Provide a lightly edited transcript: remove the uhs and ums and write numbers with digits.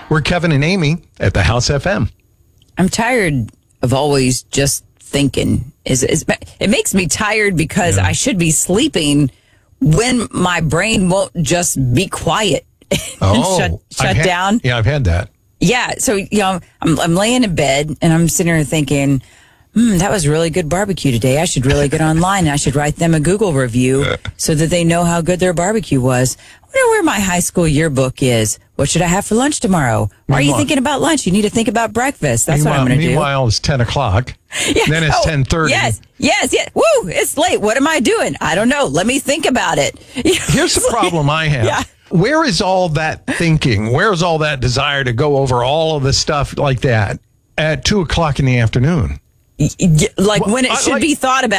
We're Kevin and Amy at the House FM. I'm tired of always just thinking. It makes me tired because I should be sleeping when my brain won't just be quiet and shut down. Yeah, I've had that. Yeah, so I'm laying in bed and I'm sitting here thinking, that was really good barbecue today. I should really get online and I should write them a Google review so that they know how good their barbecue was. I wonder where my high school yearbook is. What should I have for lunch tomorrow? Why are you thinking about lunch? You need to think about breakfast. That's what I'm going to do. Meanwhile, it's 10 o'clock. Yeah. Then it's 10:30. Yes. Woo, it's late. What am I doing? I don't know. Let me think about it. Here's the problem I have. Yeah. Where is all that thinking? Where's all that desire to go over all of the stuff like that at 2 o'clock in the afternoon? Like when it should be thought about.